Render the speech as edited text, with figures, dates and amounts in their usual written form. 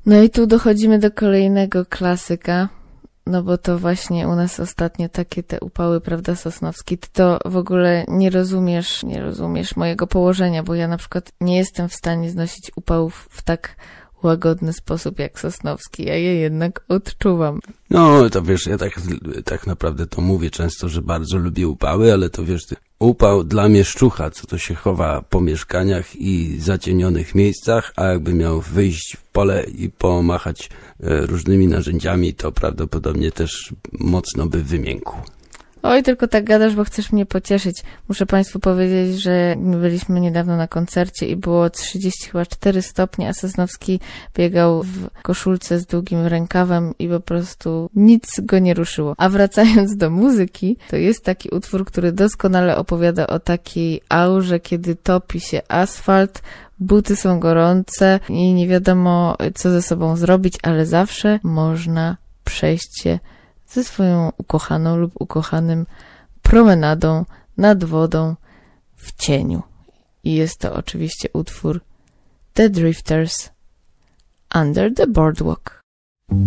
No i tu dochodzimy do kolejnego klasyka, no bo to właśnie u nas ostatnio takie te upały, prawda, Sosnowski? Ty to w ogóle nie rozumiesz mojego położenia, bo ja na przykład nie jestem w stanie znosić upałów w tak łagodny sposób jak Sosnowski, ja je jednak odczuwam. No, to wiesz, ja tak naprawdę to mówię często, że bardzo lubię upały, ale to wiesz, upał dla mieszczucha, co to się chowa po mieszkaniach i zacienionych miejscach, a jakby miał wyjść w pole i pomachać różnymi narzędziami, to prawdopodobnie też mocno by wymiękł. Oj, tylko tak gadasz, bo chcesz mnie pocieszyć. Muszę Państwu powiedzieć, że byliśmy niedawno na koncercie i było 34 stopnie, a Sosnowski biegał w koszulce z długim rękawem i po prostu nic go nie ruszyło. A wracając do muzyki, to jest taki utwór, który doskonale opowiada o takiej aurze, kiedy topi się asfalt, buty są gorące i nie wiadomo, co ze sobą zrobić, ale zawsze można przejść się ze swoją ukochaną lub ukochanym promenadą nad wodą w cieniu. I jest to oczywiście utwór The Drifters, Under the Boardwalk.